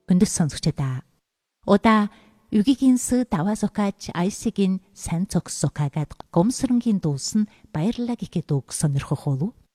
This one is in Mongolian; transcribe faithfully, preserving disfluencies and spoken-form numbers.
Өндөс сонсогчдаа. Удаа Үгигийнс даваасукаач айсигийн сайн цогсокаагаад гомсронгийн дуусан баярлалаа гэхэд үг сонирхох болов.